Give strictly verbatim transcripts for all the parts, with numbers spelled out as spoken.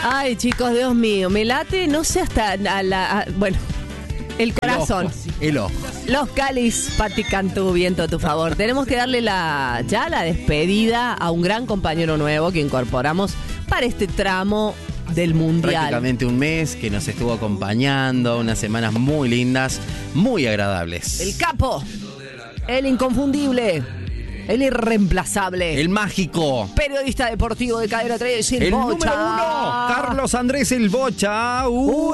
Ay, chicos, Dios mío, me late, no sé hasta a la... a- bueno, el corazón. El ojo. Los Cáliz, Pati Cantú, viento a tu favor. Tenemos que darle la ya la despedida a un gran compañero nuevo que incorporamos para este tramo del Mundial. Prácticamente un mes que nos estuvo acompañando, unas semanas muy lindas, muy agradables. El capo, el inconfundible, el irreemplazable, El mágico. periodista deportivo de Cadena tres, el, El Bocha. número uno, Carlos Andrés el Bocha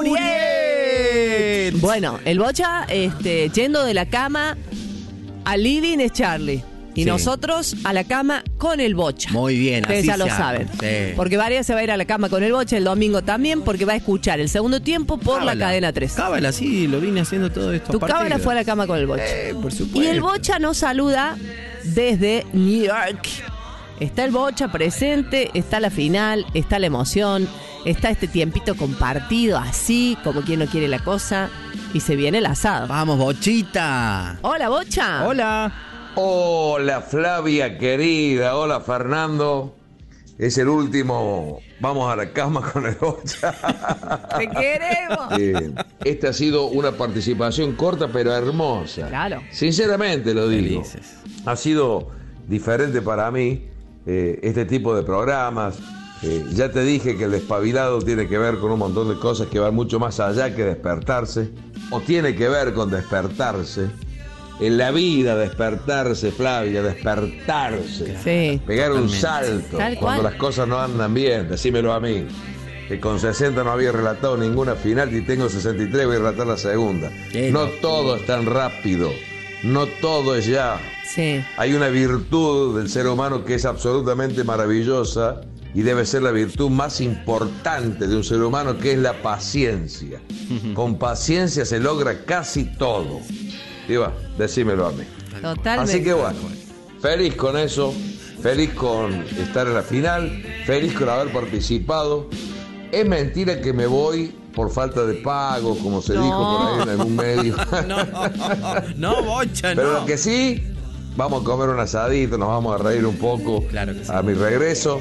Uriet. Bueno, el Bocha, este, yendo de la cama al living es Charlie. Y Sí. nosotros a la cama con el Bocha. Muy bien, Ustedes así ya lo se hace. saben. Sí. Porque Varia se va a ir a la cama con el Bocha el domingo también, porque va a escuchar el segundo tiempo por Cábala. la Cadena tres. Cábala, sí, lo vine haciendo todo esto. Tu cábala fue a la cama con el Bocha. Eh, por supuesto. Y el Bocha nos saluda desde New York. Está el Bocha presente, está la final, está la emoción, está este tiempito compartido así, como quien no quiere la cosa, y se viene el asado. Vamos, Bochita. Hola, Bocha. Hola. Hola Flavia querida, hola Fernando. Es el último, vamos a la cama con el Bocha. Te queremos. Eh, esta ha sido una participación corta pero hermosa. Claro. Sinceramente lo digo. Felices. Ha sido diferente para mí eh, este tipo de programas. Eh, ya te dije que el despabilado tiene que ver con un montón de cosas que van mucho más allá que despertarse. O tiene que ver con despertarse. En la vida despertarse, Flavia, despertarse. Sí. Pegar un Totalmente. salto Tal cuando cual. las cosas no andan bien, decímelo a mí. Que con sesenta no había relatado ninguna final y tengo sesenta y tres, voy a relatar la segunda. Qué No locura. todo es tan rápido, no todo es ya. Sí. Hay una virtud del ser humano que es absolutamente maravillosa y debe ser la virtud más importante de un ser humano, que es la paciencia. Con paciencia se logra casi todo. Diva, decímelo a mí. Totalmente. Así que bueno, feliz con eso, feliz con estar en la final, feliz con haber participado. Es mentira que me voy por falta de pago, como se No. dijo por ahí en algún medio. No, no, Bocha, Pero no. lo que sí, vamos a comer un asadito, nos vamos a reír un poco Claro que sí. a mi regreso,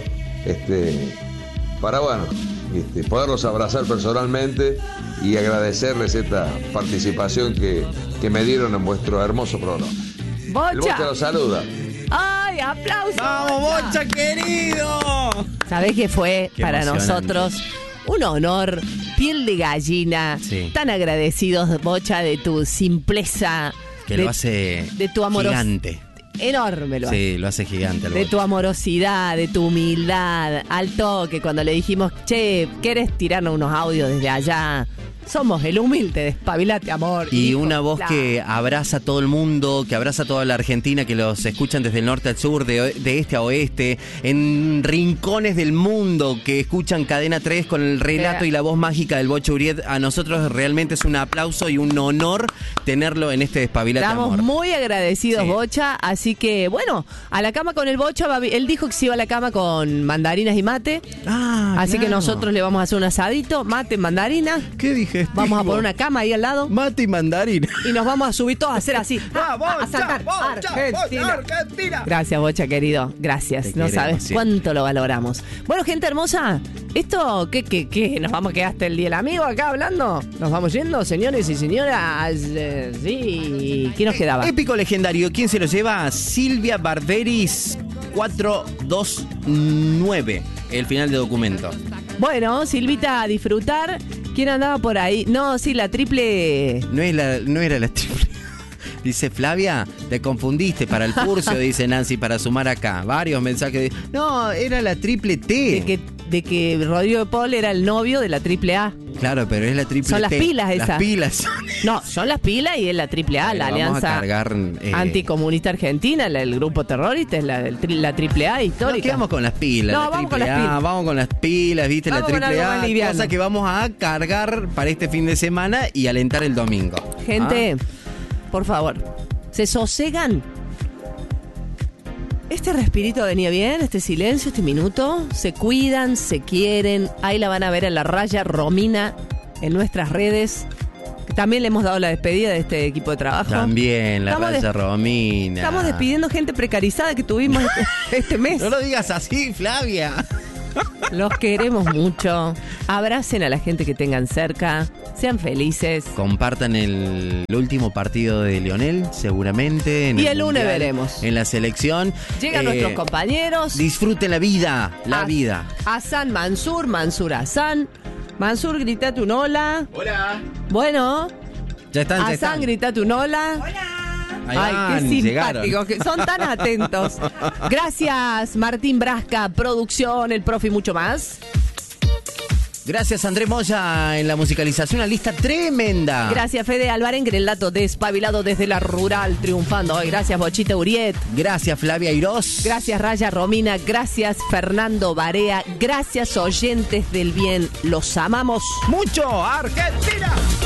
este, para bueno, este, poderlos abrazar personalmente y agradecerles esta participación que, que me dieron en vuestro hermoso programa. El Bocha Bocha. los saluda. ¡Ay, aplausos! ¡Vamos, Bocha, querido! ¿Sabés qué fue Qué para emocionante. nosotros? Un honor, piel de gallina, Sí. tan agradecidos, Bocha, de tu simpleza, Que de, lo hace de tu amorosidad. gigante. Enorme lo hace. Sí, lo hace gigante. el De Bocha. tu amorosidad, de tu humildad, al toque, cuando le dijimos, che, ¿querés tirarnos unos audios desde allá? Somos el humilde, despabilate, amor. Y dijo, una voz claro. que abraza a todo el mundo, que abraza a toda la Argentina, que los escuchan desde el norte al sur, de, o- de este a oeste, en rincones del mundo, que escuchan Cadena tres con el relato Eh. y la voz mágica del Bocha Uriet. A nosotros realmente es un aplauso y un honor tenerlo en este Despabilate Estamos Amor. muy agradecidos, Sí. Bocha, así que, bueno, a la cama con el Bocha, va- él dijo que se iba a la cama con mandarinas y mate, Ah, así que claro. nosotros le vamos a hacer un asadito, mate, mandarinas, ¿Qué dije? vamos a poner una cama ahí al lado Mate y mandarina. y nos vamos a subir todos a hacer así, a, ¡Vamos, a saltar, Bocha, Argentina. Bocha, Argentina! Gracias, Bocha, querido. Gracias. Te No queremos sabes siempre. cuánto lo valoramos. Bueno, gente hermosa, ¿esto qué, qué, qué? ¿Nos vamos a quedar hasta el día del amigo acá hablando? ¿Nos vamos yendo, señores y señoras? Eh, sí. ¿Quién nos quedaba? Épico legendario. ¿Quién se lo lleva? Silvia Barberis cuatro dos nueve. El final de documento. Bueno, Silvita, a disfrutar. ¿Quién andaba por ahí? No, sí, la triple... No, es la, no era la triple. Dice Flavia, te confundiste para el curso, dice Nancy, para sumar acá. Varios mensajes. de- No, era la triple T. De que, de que Rodrigo de Paul era el novio de la triple A. Claro, pero es la triple T. Son las pilas esas. Las pilas. No, son las pilas y es la triple A, la Vamos a Alianza cargar, eh, Anticomunista Argentina, la- el grupo terrorista, es la, del tri- la triple A Nos histórica. quedamos con las pilas. No, la vamos con triple las A, pilas. Vamos con las pilas, viste, Vamos la con triple algo A. más liviano. Cosa que vamos a cargar para este fin de semana y alentar el domingo. Gente, ¿Ah? por favor, ¿se sosegan? Este respirito venía bien, este silencio, este minuto. Se cuidan, se quieren. Ahí la van a ver en la raya Romina en nuestras redes. También le hemos dado la despedida de este equipo de trabajo. También, la Estamos raya des- Romina. Estamos despidiendo gente precarizada que tuvimos este, este mes. No lo digas así, Flavia. Los queremos mucho. Abracen a la gente que tengan cerca. Sean felices. Compartan el, el último partido de Lionel, seguramente. En Y el, el lunes Mundial, veremos. En la selección. Llegan Eh, nuestros compañeros. Disfruten la vida, la Has- vida. Hassan Mansur, Mansur Hassan. Mansur, gritate un hola. Hola. Bueno, Ya están, ya Hassan, están. gritate un hola. Ahí Ay, van, qué llegaron. simpáticos, que son tan atentos. Gracias, Martín Brasca, producción, el profe y mucho más. Gracias, André Moya, en la musicalización. Una lista tremenda. Gracias, Fede Alvarenga, en el dato despabilado desde la rural, triunfando hoy. Gracias, Bochita Uriet. Gracias, Flavia Irós. Gracias, Raya Romina. Gracias, Fernando Barea. Gracias, oyentes del bien. Los amamos. Mucho, Argentina.